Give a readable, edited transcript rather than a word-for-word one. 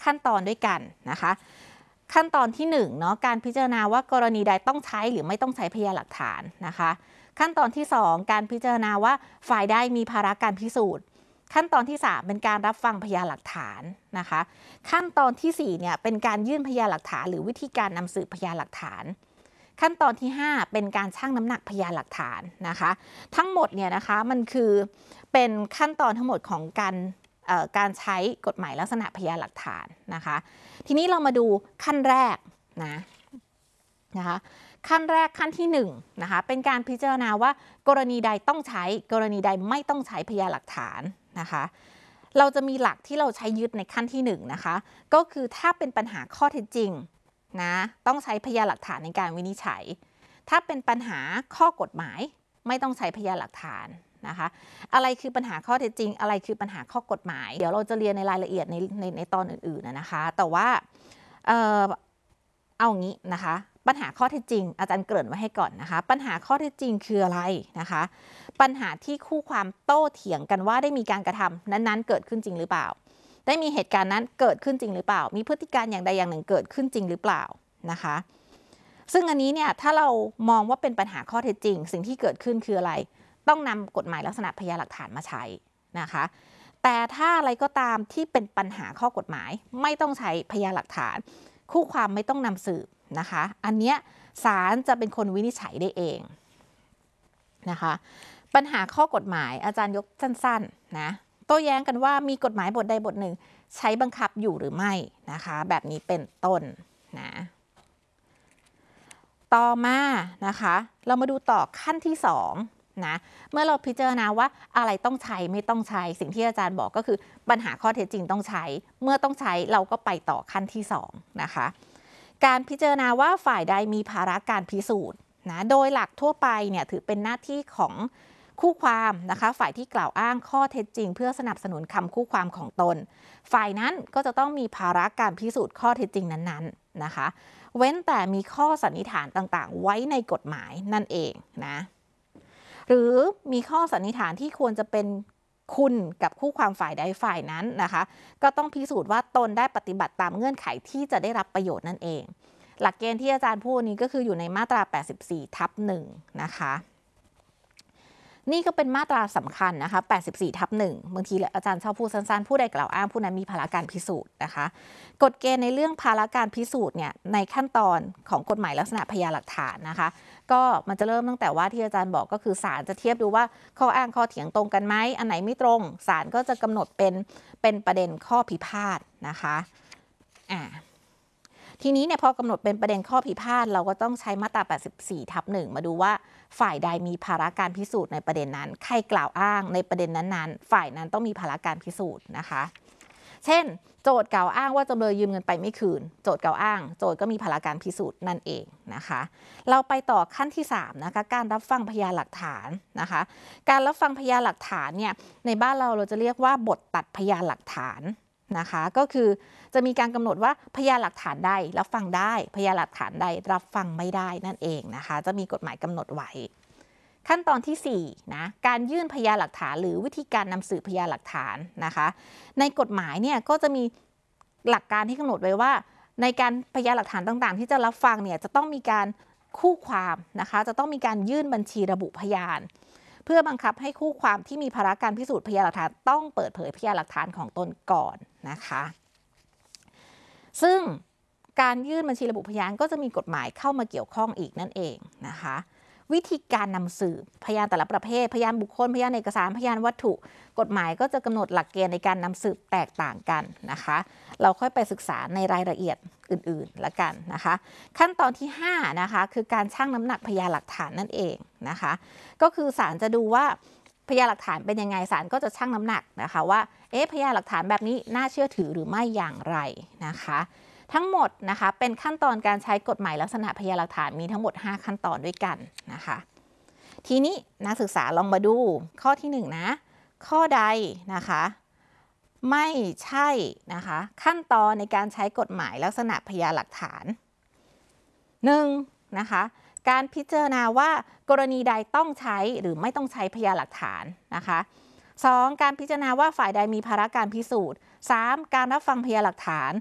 ขั้นตอนด้วยกันนะคะขั้นตอนที่1เนาะการพิจารณาว่ากรณีใดต้องใช้หรือไม่ต้องใช้พยานหลักฐานนะคะขั้นตอนที่2การพิจารณาว่าฝ่ายใดมีภาระการพิสูจน์ขั้นตอนที่3เป็นการรับฟังพยานหลักฐานนะคะขั้นตอนที่4เนี่ยเป็นการยื่นพยานหลักฐานหรือวิธีการนำสืบพยานหลักฐานขั้นตอนที่5เป็นการชั่งน้ำหนักพยานหลักฐานนะคะทั้งหมดเนี่ยนะคะมันคือเป็นขั้นตอนทั้งหมดของการใช้กฎหมายลักษณะพยานหลักฐานนะคะทีนี้เรามาดูขั้นแรกนะคะขั้นแรกขั้นที่1นะคะเป็นการพิจารณาว่ากรณีใดต้องใช้กรณีใดไม่ต้องใช้พยานหลักฐานนะคะเราจะมีหลักที่เราใช้ยึดในขั้นที่1นะคะก็คือถ้าเป็นปัญหาข้อเท็จจริงนะต้องใช้พยานหลักฐานในการวินิจฉัยถ้าเป็นปัญหาข้อกฎหมายไม่ต้องใช้พยานหลักฐานนะคะอะไรคือปัญหาข้อเท็จจริงอะไรคือปัญหาข้อกฎหมายเดี๋ยวเราจะเรียนในรายละเอียดในตอนอื่นๆนะคะแต่ว่าเอางี้นะคะปัญหาข้อเท็จจริงอาจารย์เกริ่นไว้ให้ก่อนนะคะปัญหาข้อเท็จจริงคืออะไรนะคะปัญหาที่คู่ความโต้เถียงกันว่าได้มีการกระทำนั้นๆเกิดขึ้นจริงหรือเปล่าได้มีเหตุการณ์นั้นเกิดขึ้นจริงหรือเปล่ามีพฤติการอย่างใดอย่างหนึ่งเกิดขึ้นจริงหรือเปล่านะคะซึ่งอันนี้เนี่ยถ้าเรามองว่าเป็นปัญหาข้อเท็จจริงสิ่งที่เกิดขึ้นคืออะไรต้องนำกฎหมายลักษณะพยานหลักฐานมาใช้นะคะแต่ถ้าอะไรก็ตามที่เป็นปัญหาข้อกฎหมายไม่ต้องใช้พยานหลักฐานคู่ความไม่ต้องนำสืบนะคะอันเนี้ยศาลจะเป็นคนวินิจฉัยได้เองนะคะปัญหาข้อกฎหมายอาจารย์ยกสั้นๆนะโต้แย้งกันว่ามีกฎหมายบทใดบทหนึ่งใช้บังคับอยู่หรือไม่นะคะแบบนี้เป็นต้นนะต่อมานะคะเรามาดูต่อขั้นที่2นะเมื่อเราพิจารณาว่าอะไรต้องใช้ไม่ต้องใช้สิ่งที่อาจารย์บอกก็คือปัญหาข้อเท็จจริงต้องใช้เมื่อต้องใช้เราก็ไปต่อขั้นที่2นะคะการพิจารณาว่าฝ่ายใดมีภาระการพิสูจน์นะโดยหลักทั่วไปเนี่ยถือเป็นหน้าที่ของคู่ความนะคะฝ่ายที่กล่าวอ้างข้อเท็จจริงเพื่อสนับสนุนคำคู่ความของตนฝ่ายนั้นก็จะต้องมีภาระการพิสูจน์ข้อเท็จจริงนั้นๆนะคะเว้นแต่มีข้อสันนิษฐานต่างๆไว้ในกฎหมายนั่นเองนะหรือมีข้อสันนิษฐานที่ควรจะเป็นคุณกับคู่ความฝ่ายใดฝ่ายนั้นนะคะก็ต้องพิสูจน์ว่าตนได้ปฏิบัติตามเงื่อนไขที่จะได้รับประโยชน์นั่นเองหลักเกณฑ์ที่อาจารย์พูดนี้ก็คืออยู่ในมาตรา 84/1 นะคะนี่ก็เป็นมาตราสำคัญนะคะ 84/1 บางทีอาจารย์ชอบพูดสั้นๆผู้ใดกล่าวอ้างผู้นั้นมีภาระการพิสูจน์นะคะกฎเกณฑ์ในเรื่องภาระการพิสูจน์เนี่ยในขั้นตอนของกฎหมายลักษณะพยานหลักฐานนะคะก็มันจะเริ่มตั้งแต่ว่าที่อาจารย์บอกก็คือศาลจะเทียบดูว่าข้ออ้างข้อเถียงตรงกันไหมอันไหนไม่ตรงศาลก็จะกำหนดเป็นประเด็นข้อพิพาทนะคะทีนี้เนี่ยพอกำหนดเป็นประเด็นข้อพิพาทเราก็ต้องใช้มาตรา 84/1 มาดูว่าฝ่ายใดมีภาระการพิสูจน์ในประเด็นนั้นใครกล่าวอ้างในประเด็นนั้นๆฝ่ายนั้นต้องมีภาระการพิสูจน์นะคะเช่นโจทก์กล่าวอ้างว่าจำเลยยืมเงินไปไม่คืนโจทก์กล่าวอ้างโจทก์ก็มีภาระการพิสูจน์นั่นเองนะคะเราไปต่อขั้นที่3นะคะการรับฟังพยานหลักฐานนะคะการรับฟังพยานหลักฐานเนี่ยในบ้านเราจะเรียกว่าบทตัดพยานหลักฐานนะคะก็คือจะมีการกำหนดว่าพยานหลักฐานใดรับฟังได้พยานหลักฐานใดรับฟังไม่ได้นั่นเองนะคะจะมีกฎหมายกำหนดไว้ขั้นตอนที่4นะการยื่นพยานหลักฐานหรือวิธีการนำสืบพยานหลักฐานนะคะในกฎหมายเนี่ยก็จะมีหลักการที่กำหนดไว้ว่าในการพยานหลักฐานต่างๆที่จะรับฟังเนี่ยจะต้องมีการคู่ความนะคะจะต้องมีการยื่นบัญชีระบุพยานเพื่อบังคับให้คู่ความที่มีภาระการพิสูจน์พยานหลักฐานต้องเปิดเผยพยานหลักฐานของตนก่อนนะคะซึ่งการยื่นบัญชีระบุพยานก็จะมีกฎหมายเข้ามาเกี่ยวข้องอีกนั่นเองนะคะวิธีการนำสืบพยานแต่ละประเภทพยานบุคคลพยานเอกสารพยานวัตถุกฎหมายก็จะกำหนดหลักเกณฑ์ในการนำสืบแตกต่างกันนะคะเราค่อยไปศึกษาในรายละเอียดอื่นๆละกันนะคะขั้นตอนที่5นะคะคือการชั่งน้ำหนักพยานหลักฐานนั่นเองนะคะก็คือศาลจะดูว่าพยานหลักฐานเป็นยังไงศาลก็จะชั่งน้ำหนักนะคะว่าพยานหลักฐานแบบนี้น่าเชื่อถือหรือไม่อย่างไรนะคะทั้งหมดนะคะเป็นขั้นตอนการใช้กฎหมายลักษณะพยานหลักฐานมีทั้งหมด5ขั้นตอนด้วยกันนะคะทีนี้นักศึกษาลองมาดูข้อที่1นะข้อใดนะคะไม่ใช่นะคะขั้นตอนในการใช้กฎหมายลักษณะพยานหลักฐาน1นะคะการพิจารณาว่ากรณีใดต้องใช้หรือไม่ต้องใช้พยานหลักฐานนะคะ2การพิจารณาว่าฝ่ายใดมีภาระการพิสูจน์3การรับฟังพยานหลักฐาน